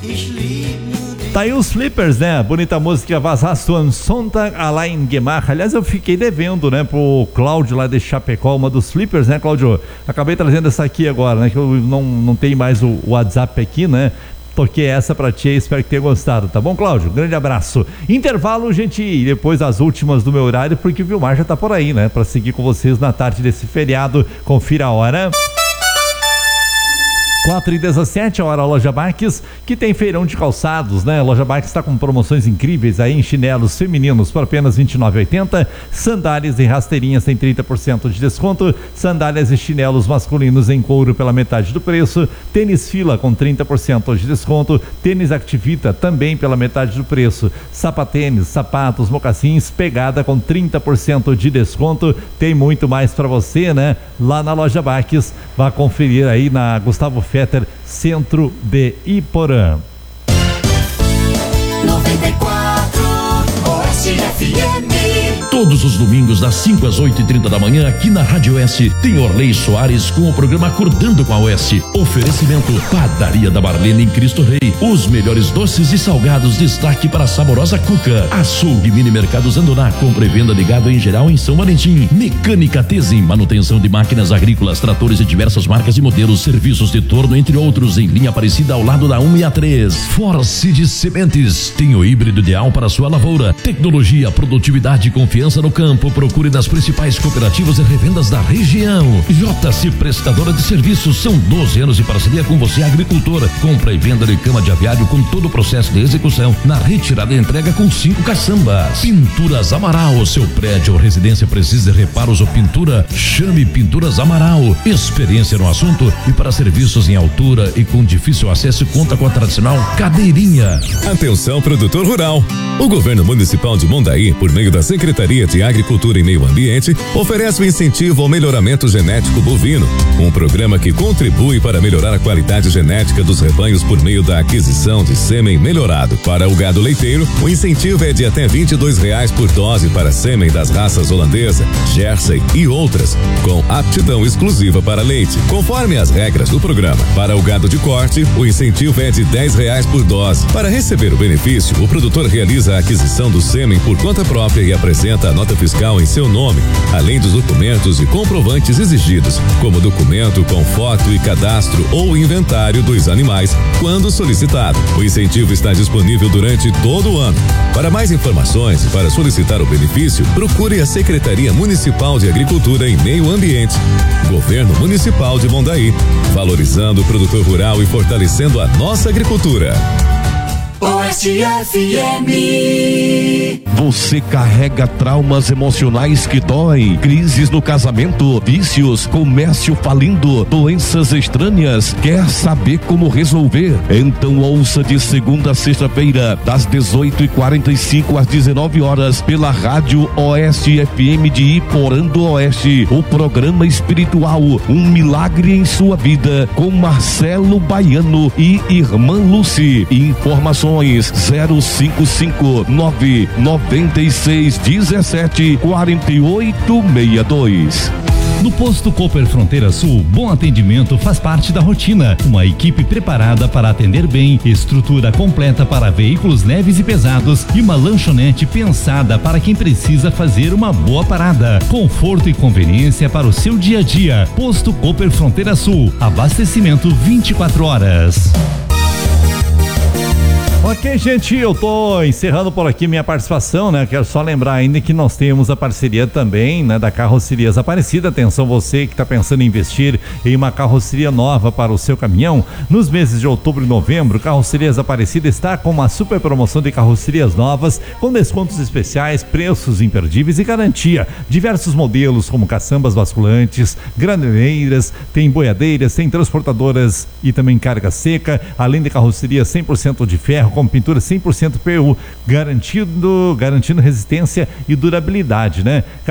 Tá aí os Flippers, né? Bonita música, Was hast du am Sonntag allein gemacht? Aliás, eu fiquei devendo, né, pro Cláudio lá de Chapecó, uma dos Flippers, né, Cláudio? Acabei trazendo essa aqui agora, né, que eu não tenho mais o WhatsApp aqui, né? Toquei essa pra ti, espero que tenha gostado, tá bom, Cláudio? Grande abraço. Intervalo, gente, e depois as últimas do meu horário, porque o Vilmar já tá por aí, né? Pra seguir com vocês na tarde desse feriado. Confira a hora. 4h17, a hora Loja Marques, que tem feirão de calçados, né? Loja Marques está com promoções incríveis aí em chinelos femininos por apenas R$ 29,80, sandálias e rasteirinhas tem 30% de desconto, sandálias e chinelos masculinos em couro pela metade do preço, tênis Fila com 30% de desconto, tênis Activita também pela metade do preço, sapatênis, sapatos, mocassins, pegada com 30% de desconto, tem muito mais para você, né? Lá na Loja Marques, vá conferir aí na Gustavo Fetter, centro de Iporã. 94 Oeste FM. Todos os domingos, das 5 às 8h30 da manhã, aqui na Rádio Oeste, tem Orley Soares com o programa Acordando com a Oeste. Oferecimento Padaria da Marlene em Cristo Rei. Os melhores doces e salgados, destaque para a saborosa Cuca. Açougue Mini Mercado Zandoná, compra e venda de gado em geral em São Valentim. Mecânica Tesim, manutenção de máquinas agrícolas, tratores e diversas marcas e modelos, serviços de torno, entre outros, em linha Aparecida ao lado da 163. Force de Sementes, tem o híbrido ideal para sua lavoura. Tecnologia, produtividade e confiança no campo. Procure nas principais cooperativas e revendas da região. JC Prestadora de Serviços, são 12 anos de parceria com você, agricultor. Compra e venda de cama de aviário com todo o processo de execução, na retirada e entrega com 5 caçambas. Pinturas Amaral, seu prédio ou residência precisa de reparos ou pintura? Chame Pinturas Amaral. Experiência no assunto, e para serviços em altura e com difícil acesso, conta com a tradicional cadeirinha. Atenção, produtor rural. O governo municipal de Mondaí, por meio da Secretaria de Agricultura e Meio Ambiente, oferece o incentivo ao melhoramento genético bovino, um programa que contribui para melhorar a qualidade genética dos rebanhos por meio da aquisição de sêmen melhorado. Para o gado leiteiro, o incentivo é de até R$22 por dose para sêmen das raças holandesa, Jersey e outras, com aptidão exclusiva para leite, conforme as regras do programa. Para o gado de corte, o incentivo é de R$10 por dose. Para receber o benefício, o produtor realiza a aquisição do sêmen por conta própria e apresenta a nota fiscal em seu nome, além dos documentos e comprovantes exigidos, como documento com foto e cadastro ou inventário dos animais, quando solicitado. O incentivo está disponível durante todo o ano. Para mais informações e para solicitar o benefício, procure a Secretaria Municipal de Agricultura e Meio Ambiente. Governo Municipal de Mondaí, valorizando o produtor rural e fortalecendo a nossa agricultura. Oeste FM. Você carrega traumas emocionais que doem, crises no casamento, vícios, comércio falindo, doenças estranhas. Quer saber como resolver? Então ouça de segunda a sexta-feira, das 18h45 às 19 horas, pela Rádio Oeste FM de Iporã do Oeste, o programa espiritual Um Milagre em Sua Vida, com Marcelo Baiano e Irmã Lucy. Informações 0559-9617-4862. No posto Cooper Fronteira Sul, bom atendimento faz parte da rotina. Uma equipe preparada para atender bem, estrutura completa para veículos leves e pesados e uma lanchonete pensada para quem precisa fazer uma boa parada. Conforto e conveniência para o seu dia a dia. Posto Cooper Fronteira Sul, abastecimento 24 horas. Ok, gente, eu tô encerrando por aqui minha participação, né? Quero só lembrar ainda que nós temos a parceria também, né, da Carrocerias Aparecida. Atenção, você que está pensando em investir em uma carroceria nova para o seu caminhão. Nos meses de outubro e novembro, Carrocerias Aparecida está com uma super promoção de carrocerias novas, com descontos especiais, preços imperdíveis e garantia. Diversos modelos como caçambas basculantes, granelheiras, tem boiadeiras, tem transportadoras e também carga seca, além de carroceria 100% de ferro, com pintura 100% PU, garantindo resistência e durabilidade, né?